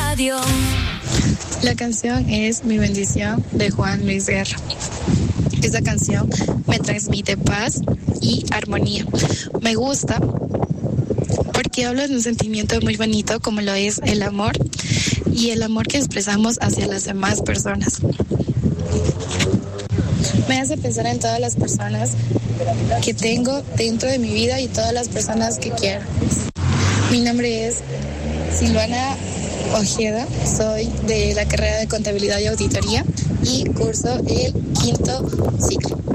Radio. La canción es Mi bendición de Juan Luis Guerra. Esta canción me transmite paz y armonía. Me gusta porque habla de un sentimiento muy bonito como lo es el amor y el amor que expresamos hacia las demás personas. Me hace pensar en todas las personas que tengo dentro de mi vida y todas las personas que quiero. Mi nombre es Silvana Ojeda, soy de la carrera de Contabilidad y Auditoría y curso el 5º ciclo.